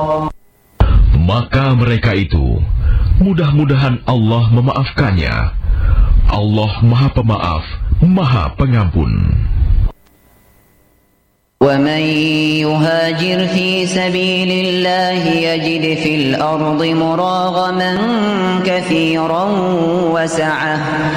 Maka mereka itu, mudah-mudahan Allah memaafkannya. Allah Maha Pemaaf, Maha Pengampun. وَمَنْ يُهَاجِرْ فِي سَبِيلِ اللَّهِ يَجِدْ فِي الْأَرْضِ مُرَاغَمًا كَثِيرًا وَسَعَةً